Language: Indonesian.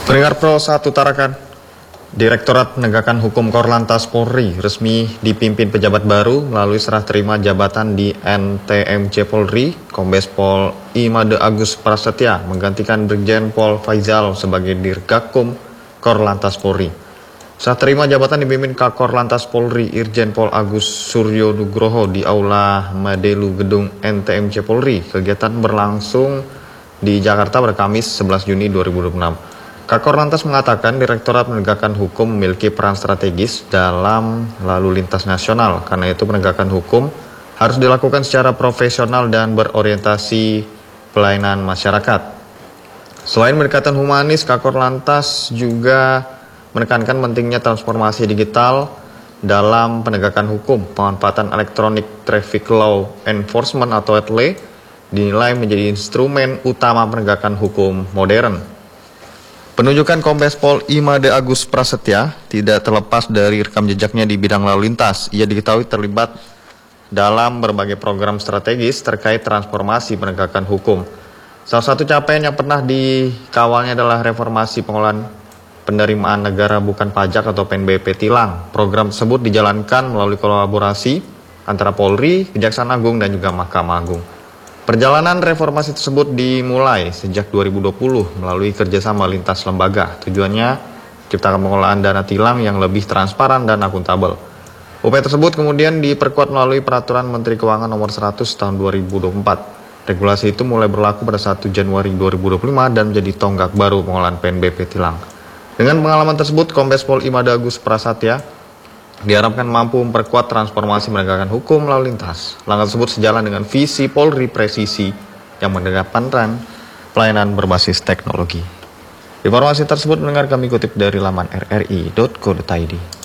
Pendengar Pro 1 Tarakan, Direktorat Penegakan Hukum Korlantas Polri resmi dipimpin pejabat baru melalui serah terima jabatan di NTMC Polri. Kombes Pol Imade Agus Prasetya menggantikan Brigjen Pol Faizal sebagai Dirgakum Korlantas Polri. Serah terima jabatan dipimpin Kakor Lantas Polri Irjen Pol Agus Suryo Nugroho di Aula Madelu Gedung NTMC Polri. Kegiatan berlangsung di Jakarta pada Kamis 11 Juni 2026. Kakor Lantas mengatakan Direktorat Penegakan Hukum memiliki peran strategis dalam lalu lintas nasional. Karena itu penegakan hukum harus dilakukan secara profesional dan berorientasi pelayanan masyarakat. Selain pendekatan humanis, Kakor Lantas juga menekankan pentingnya transformasi digital dalam penegakan hukum. Pemanfaatan elektronik traffic law enforcement atau ETLE dinilai menjadi instrumen utama penegakan hukum modern. Penunjukan Kombes Pol Imade Agus Prasetya tidak terlepas dari rekam jejaknya di bidang lalu lintas. Ia diketahui terlibat dalam berbagai program strategis terkait transformasi penegakan hukum. Salah satu capaian yang pernah dikawalnya adalah reformasi pengelolaan penerimaan negara bukan pajak atau PNBP tilang. Program tersebut dijalankan melalui kolaborasi antara Polri, Kejaksaan Agung, dan juga Mahkamah Agung. Perjalanan reformasi tersebut dimulai sejak 2020 melalui kerjasama lintas lembaga. Tujuannya ciptakan pengelolaan dana tilang yang lebih transparan dan akuntabel. Upaya tersebut kemudian diperkuat melalui Peraturan Menteri Keuangan Nomor 100 Tahun 2024. Regulasi itu mulai berlaku pada 1 Januari 2025 dan menjadi tonggak baru pengelolaan PNBP tilang. Dengan pengalaman tersebut, Kombes Pol Imade Agus Prasetya diharapkan mampu memperkuat transformasi penegakan hukum lalu lintas. Langkah tersebut sejalan dengan visi Polri presisi yang mengedepankan pelayanan berbasis teknologi. Informasi tersebut mendengar kami kutip dari laman rri.co.id.